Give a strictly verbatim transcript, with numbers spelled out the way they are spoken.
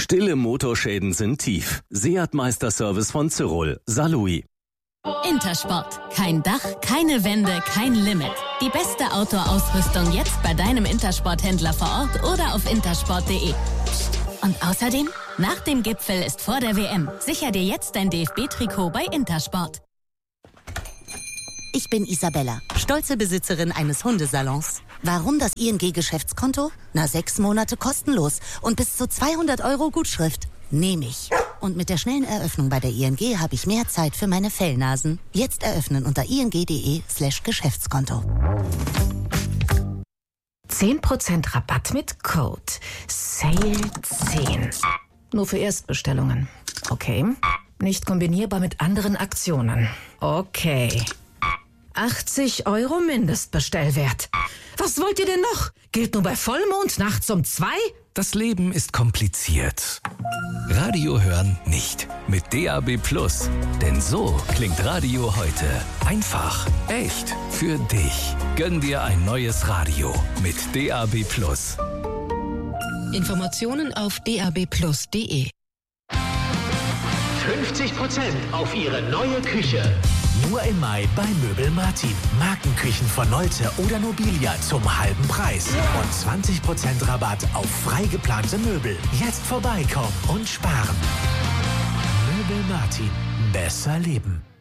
Stille Motorschäden sind tief. Seat Meisterservice von Cyrol. Salui. Intersport. Kein Dach, keine Wände, kein Limit. Die beste Outdoor-Ausrüstung jetzt bei deinem Intersport-Händler vor Ort oder auf intersport punkt de. Und außerdem, nach dem Gipfel ist vor der W M. Sicher dir jetzt dein D F B-Trikot bei Intersport. Ich bin Isabella, stolze Besitzerin eines Hundesalons. Warum das I N G-Geschäftskonto? Na, sechs Monate kostenlos und bis zu zweihundert Euro Gutschrift. Nehme ich. Und mit der schnellen Eröffnung bei der I N G habe ich mehr Zeit für meine Fellnasen. Jetzt eröffnen unter ing.de slash Geschäftskonto. zehn Prozent Rabatt mit Code Sale zehn. Nur für Erstbestellungen. Okay. Nicht kombinierbar mit anderen Aktionen. Okay. achtzig Euro Mindestbestellwert. Was wollt ihr denn noch? Gilt nur bei Vollmond nachts um zwei? Das Leben ist kompliziert. Radio hören nicht. Mit D A B Plus. Denn so klingt Radio heute. Einfach, echt, für dich. Gönn dir ein neues Radio mit D A B Plus. Informationen auf d a b plus punkt de. fünfzig Prozent auf Ihre neue Küche. Nur im Mai bei Möbel Martin. Markenküchen von Nolte oder Nobilia zum halben Preis. Und zwanzig Prozent Rabatt auf frei geplante Möbel. Jetzt vorbeikommen und sparen. Möbel Martin. Besser leben.